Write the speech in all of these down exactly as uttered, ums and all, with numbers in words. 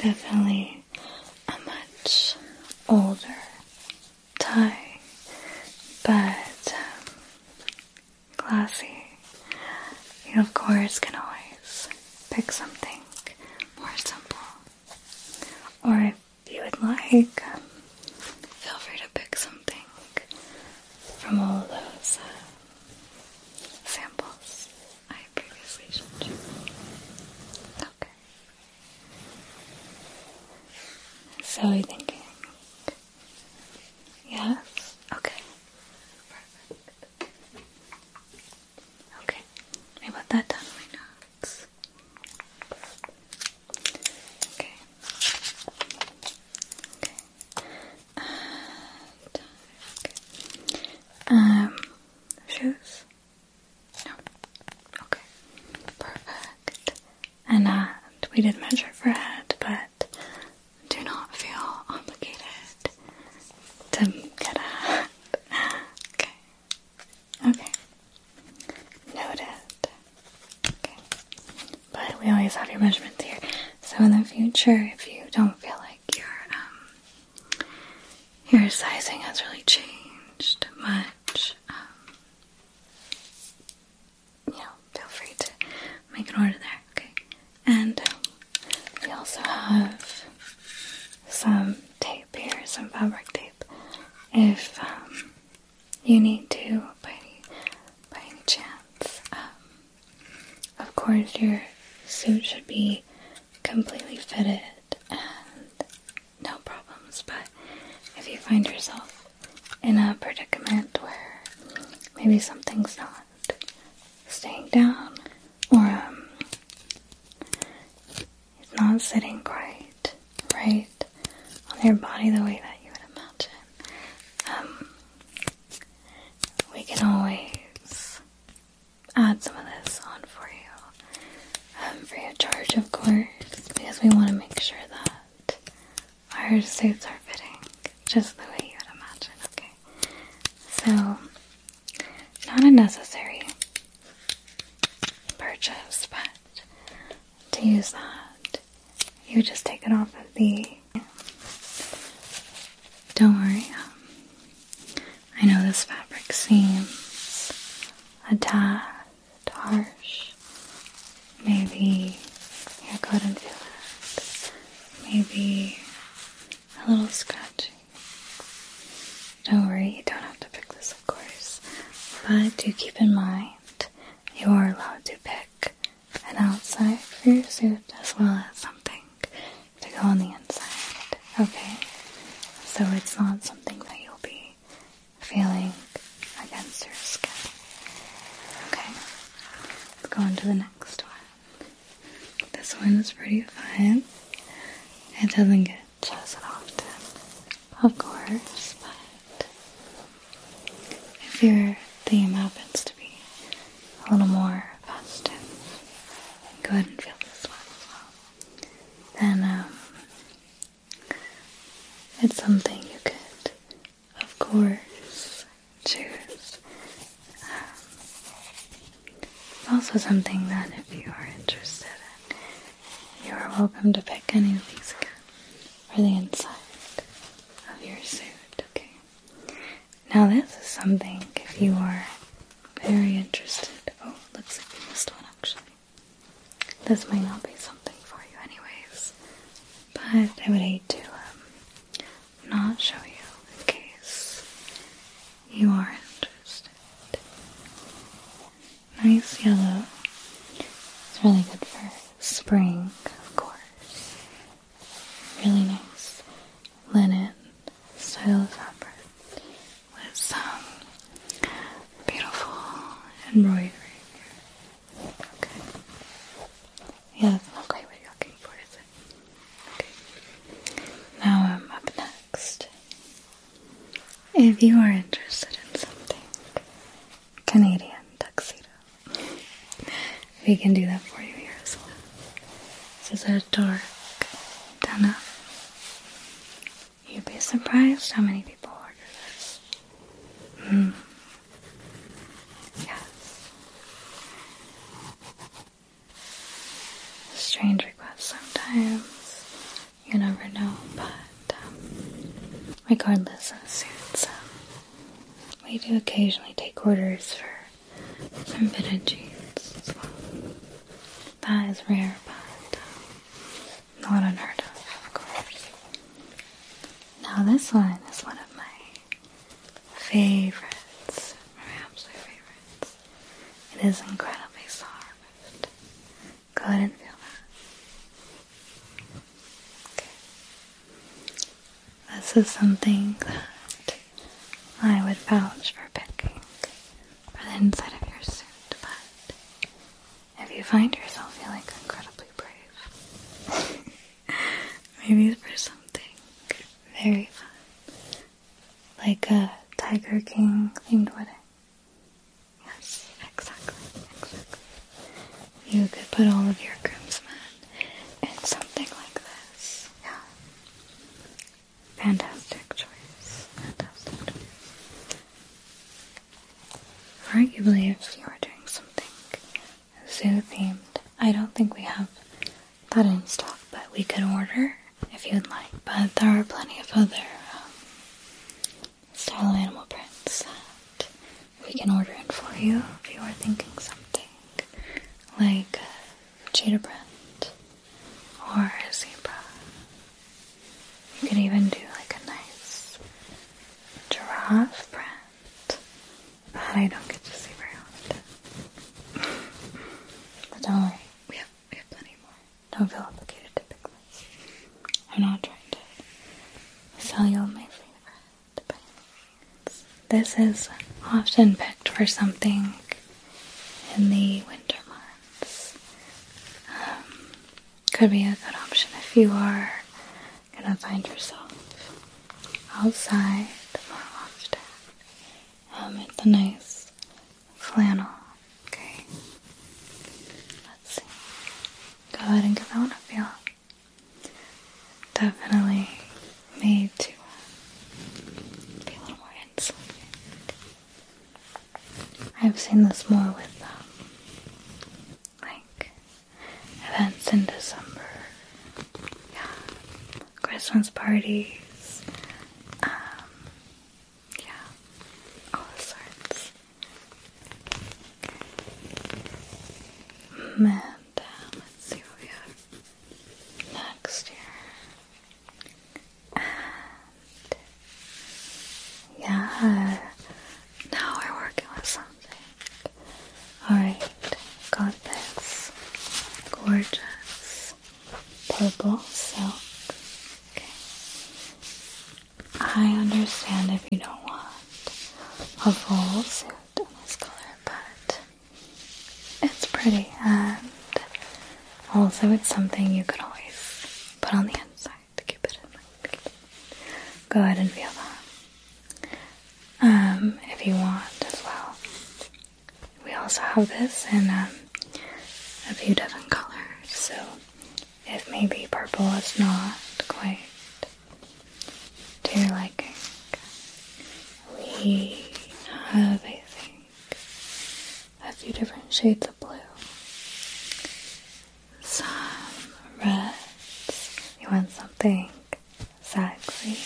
definitely a much older tie, but um, classy. You, of course, can always pick something more simple. Or if you would like, um, feel free to pick something from all of those uh, samples I previously showed you. Okay. So are you thinking? Yes? Okay. Perfect. Okay. Let me put that down in my notes. Okay. Okay. And, okay. Um, shoes? No. Okay. Perfect. And, uh, we did measure for head, but do not feel obligated to get a hat. Okay. Okay. Noted. Okay. But we always have your measurements here. So in the future, if you don't feel like your um your sizing has really changed much, um, you know, feel free to make an order there. Okay. And um, we also have some tape here, some fabric tape. If um, you need to, by any, by any chance, um, of course your suit should be completely fitted and no problems. But if you find yourself in a predicament where maybe something's not staying down or um, it's not sitting quite right on your body the way that you would imagine, um, we can always add some of this on for you, um, free of charge, of course, because we want to make sure that our suits are fitting just the way you would imagine, okay? So, not a necessary purchase, but to use that, you just take it off of the... Don't worry, um, I know this fabric seems a tad harsh. Maybe, here, go ahead and feel it. Maybe a little scratchy. Don't worry, you don't have to pick this, of course. But do keep in mind, you are allowed to pick an outside for your suit as well as something to go on the inside, okay? So it's not something that you'll be feeling against your skin. Okay, let's go on to the next one. This one is pretty fun. It doesn't get chosen often, of course, but if your theme happens to be a little more festive, go ahead and feel this one as well. Then, um, it's something you could, of course, choose. Um, it's also something that if you are interested in, you are welcome to pick any of these again for the inside of your suit, okay? Now this is something, if you are very interested, oh, looks like we missed one actually. This might not be something for you anyways, but I would hate to not show you in case you are interested. Nice yellow. It's really good for spring, of course. Really nice linen style of fabric with some beautiful embroidery. Okay. Yeah, that's not quite what you're looking for, is it? Okay. Now I'm up next. If you are interested in something Canadian tuxedo, we can do that for you here as well. This is a dark denim. You'd be surprised how many people order this. Mm. Yes. Strange requests sometimes, regardless of suits. Um, we do occasionally take orders for some fitted jeans as well. That is rare, but um, not unheard of, of course. Now this one is one of my favorites, my absolute favorites. It is incredibly soft. Go ahead and feel that. Okay. This is something that I would vouch for picking for the inside of your suit, but if you find yourself feeling incredibly brave, maybe for something very fun, like a Tiger King themed wedding. Yes, exactly, exactly. You could put all of your groomsmen in something like this. Yeah. Fantastic choice. Fantastic choice. Arguably, if you were doing something zoo themed, I don't think we have that in stock, but we could order if you'd like. But there are plenty of other um, style animal prints that we can order in for you if you are thinking something like a cheetah print or a zebra. You could even do like a nice giraffe print that I don't get to see very often. But don't worry, we have, we have plenty more. Don't feel obligated to pick this. I'm not trying to sell you on my favorite by any means. This is often picked for something in the winter months. Um, could be a good option if you are gonna find yourself outside more often. Um, it's a nice flannel. Okay. Let's see. Go ahead and give that one a feel. Definitely made to uh, be a little more insulated. I've seen this more with um, like events in December. Yeah, Christmas parties. Um, yeah, all sorts. And um, let's see what we have next here. And yeah, now we're working with something. Alright, got this gorgeous purple silk. Okay. I understand if you don't want a full suit in this color, but it's pretty, and also it's something you could always put on the inside to keep it in mind. Go ahead and feel that. Um, if you want as well. We also have this in um, a few different colors, so if maybe purple is not quite to your liking, we have, I think, a few different shades of blue. Some reds. You want something sexy.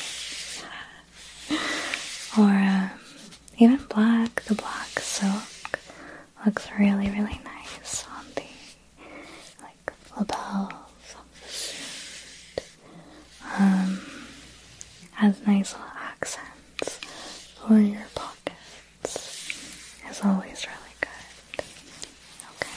Or um, even black. The black silk looks really, really nice on the like lapels of the suit. Um, has nice little accents for your pockets. It's always really good. Okay.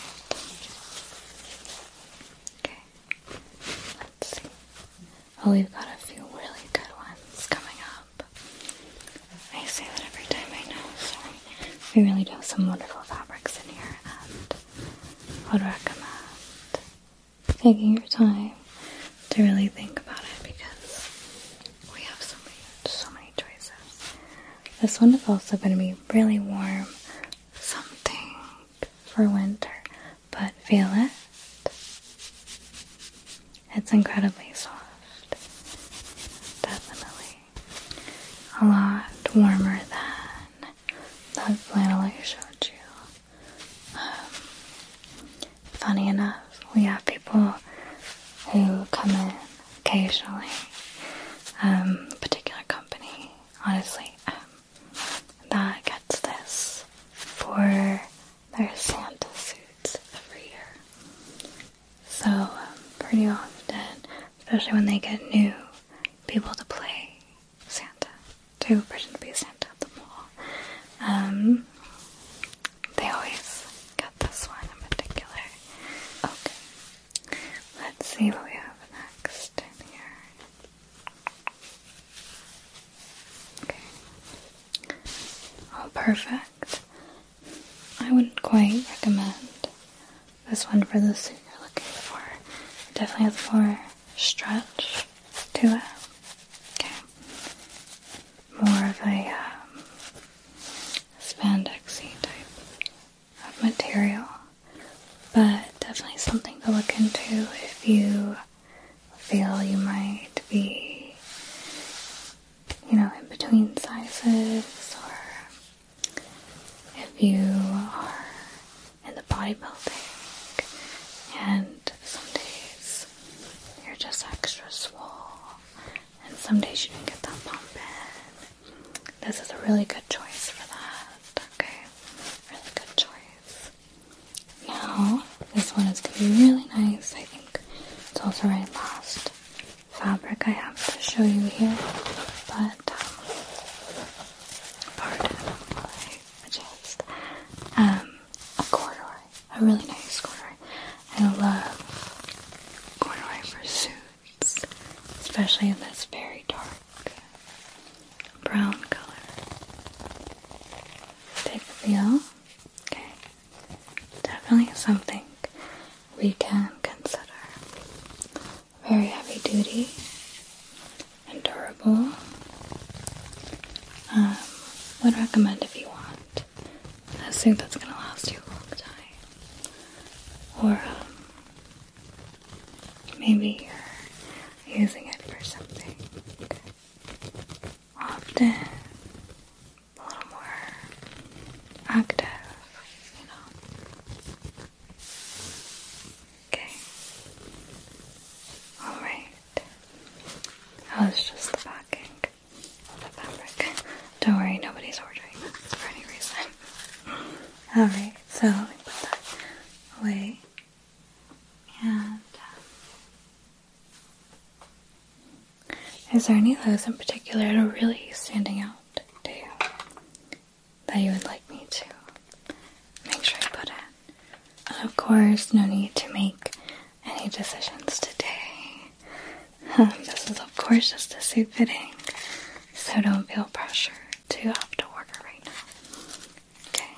Okay. Let's see. Oh, we've got a few really good ones coming up. I say that every time, I know, sorry. We really do have some wonderful fabrics in here, and I would recommend taking your time to really think about it, because we have so many, so many choices. This one is also going to be really warm, something for winter, but feel it. It's incredibly soft. Definitely a lot warmer than that flannel I showed you. Um, funny enough, we have people who come in occasionally, um, a particular company honestly, um, that gets this for their Santa suits every year. So, um, pretty often, especially when they get new people to play Santa, to pretend to be Santa at the mall, um, they always get this one in particular. Okay, let's see what we have next in here. Okay. Oh, perfect. I wouldn't quite recommend this one for the suit you're looking for. It definitely has more stretch to it. Okay. More of a um, spandexy type of material. But definitely something to look into if you feel you might be, you know, in between sizes, or if you are in the bodybuilding and some days you're just extra swole and some days you didn't get that pump in. This is a really good choice for that, okay? Really good choice. Now, this one is going to be really nice. I think it's also our last fabric I have to show you here, but um, pardon while I adjust. Um, a corduroy, a really nice corduroy. I love corduroy for suits, especially in this very dark brown color. Take a feel. Okay, definitely something we can consider. Very heavy duty and durable. Um, would recommend if you want a suit that's going to last you a long time. Or um, maybe you're using it for something often a little more active, you know. Okay. Alright. That was just the backing of the fabric. Don't worry, nobody's ordering this for any reason. Alright, so let me put that away. And um, is there any of those in particular that are really standing out to you that you would like me to make sure I put in? And of course, no need to make any decisions today. Um, this is of course just a suit fitting, so don't feel pressure to have to order right now. Okay.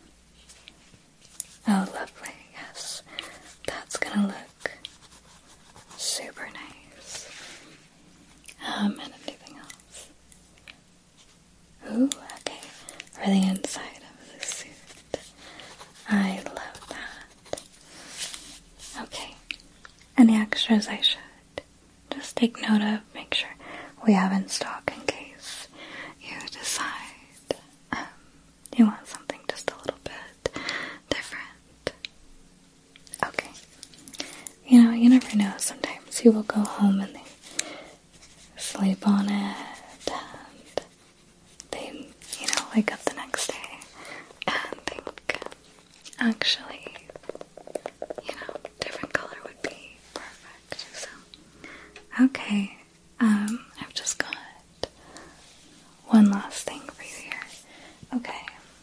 Oh, lovely. Yes, that's gonna look super nice. Um, and anything else? Ooh, okay. For the inside of the suit. I love that. Okay. Any extras I should just take note of, make sure we have in stock in case you decide um, you want something just a little bit different. Okay. You know, you never know. Sometimes you will go home and they sleep on it and they, you know, wake up the next day and think, actually, you know, different color would be perfect. So, okay, um, I've just got one last thing for you here. Okay.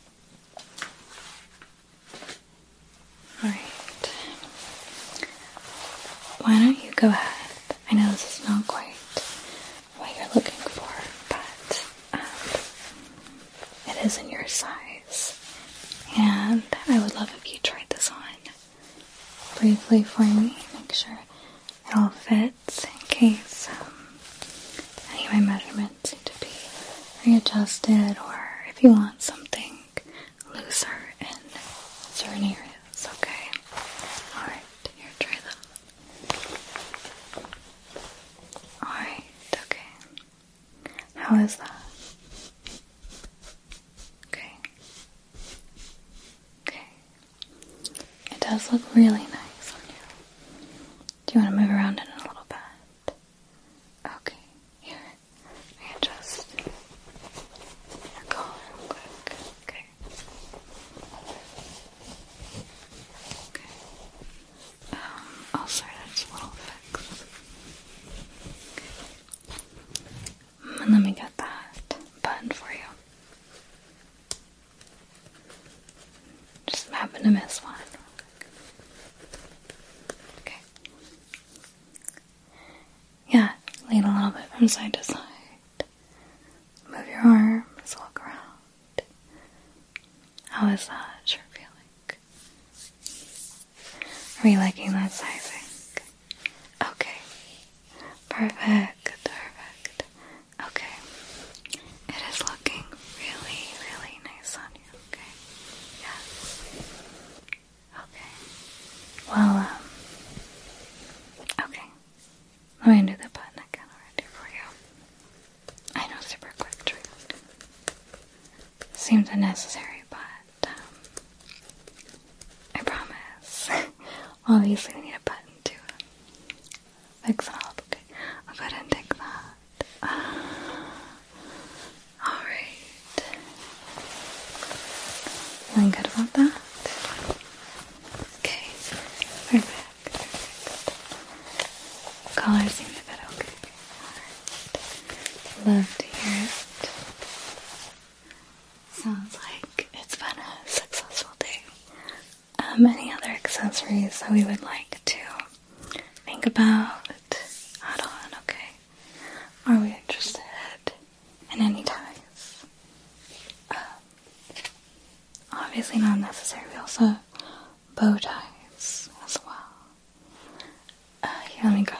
Alright. Why don't you go ahead? I know this is not quite what you're looking for, but um, it is in your size. And I would love if you tried this on briefly for me. Make sure it all fits in case um, any of my measurements need to be readjusted, or if you want something looser in certain areas, okay? Alright, here, try them. Alright, okay. How is that? Okay. Okay. It does look really nice on you. Do you want to move around in a little bit? Okay, here. Let me adjust. And let me get that button for you. Just happen to miss one. Okay. Yeah, lean a little bit from side to side. Move your arms, look around. How is that shirt feeling? Are you liking that sizing? Okay. Perfect, perfect. Okay. It is looking really, really nice on you, okay? Yes. Okay. Well, um, okay. Let me undo the button again already for you. I know, super quick trick. Seems unnecessary, but, um, I promise. Obviously, we need a button to fix it up, okay? I'll go ahead and take that. Uh, Alright. Feeling good about that? Okay. Perfect. Perfect. Color seems a bit okay. Alright. Love to hear it. Sounds like it's been a successful day. Um, any other accessories that we would like to think about add on, okay? Are we interested in any ties? Um, obviously not necessary. We also have bow ties as well. Uh, here, let me grab